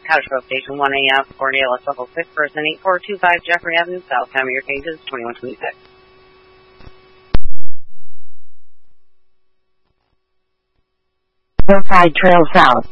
Cottage Grove Station 1AF, Cordele, Suffolk 6 person, 8425 Jeffrey Avenue South. Time of your cases, 2126. Hillside Trail South.